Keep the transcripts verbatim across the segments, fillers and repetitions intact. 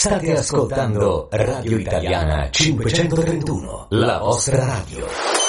State ascoltando Radio Italiana cinquecentotrentuno, la vostra radio.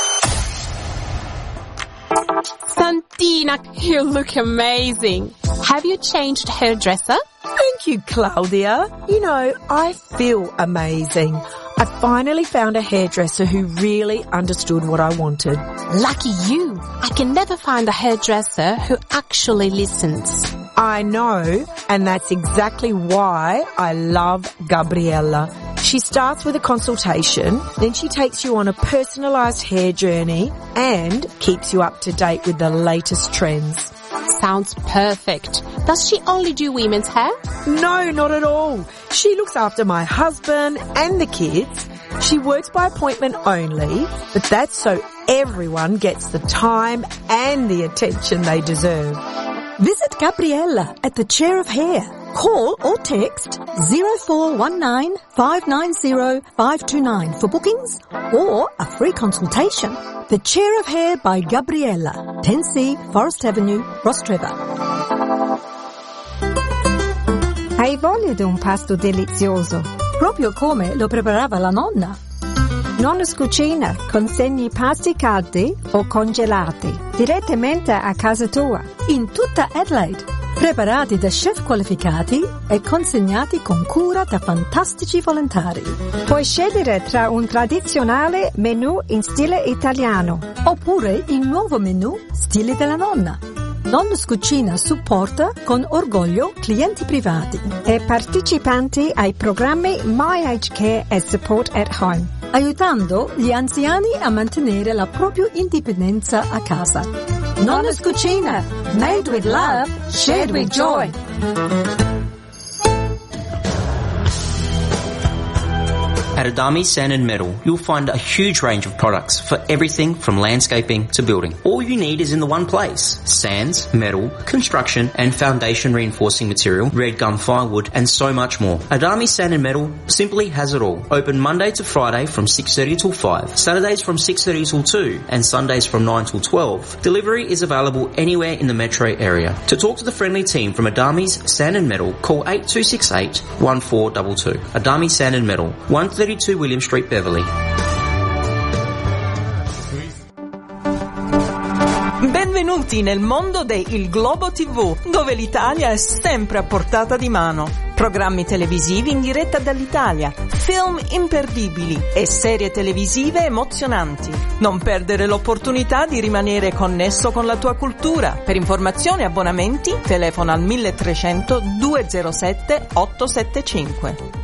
Santina, you look amazing. Have you changed hairdresser? Thank you, Claudia. You know, I feel amazing. I finally found a hairdresser who really understood what I wanted. Lucky you. I can never find a hairdresser who actually listens. I know, and that's exactly why I love Gabriella. She starts with a consultation, then she takes you on a personalised hair journey and keeps you up to date with the latest trends. Sounds perfect. Does she only do women's hair? No, not at all. She looks after my husband and the kids. She works by appointment only, but that's so everyone gets the time and the attention they deserve. Visit Gabriella at the Chair of Hair. Call or text zero four one nine, five nine zero, five two nine for bookings or a free consultation. The Chair of Hair by Gabriella, ten C, Forest Avenue, Rostrevor. Hai voglia di un pasto delizioso? Proprio come lo preparava la nonna. Nonna's Cucina consegni pasti caldi o congelati direttamente a casa tua. In tutta Adelaide. Preparati da chef qualificati e consegnati con cura da fantastici volontari. Puoi scegliere tra un tradizionale menù in stile italiano oppure il nuovo menù stile della nonna. Nonna's Cucina supporta con orgoglio clienti privati e partecipanti ai programmi My Age Care e Support at Home, aiutando gli anziani a mantenere la propria indipendenza a casa. Nonna's Cucina, made with love, shared with joy. At Adami Sand and Metal, you'll find a huge range of products for everything from landscaping to building. All you need is in the one place. Sands, metal, construction and foundation reinforcing material, red gum firewood and so much more. Adami Sand and Metal simply has it all. Open Monday to Friday from six thirty till five, Saturdays from six thirty till two and Sundays from nine till twelve. Delivery is available anywhere in the metro area. To talk to the friendly team from Adami's Sand and Metal, call eight two six eight, one four two two. Adami Sand and Metal, one thirty-two William Street, Beverly. Benvenuti nel mondo di Il Globo tivù, dove l'Italia è sempre a portata di mano. Programmi televisivi in diretta dall'Italia, film imperdibili e serie televisive emozionanti. Non perdere l'opportunità di rimanere connesso con la tua cultura. Per informazioni e abbonamenti telefona al milletrecento, duecentosette, ottocentosettantacinque.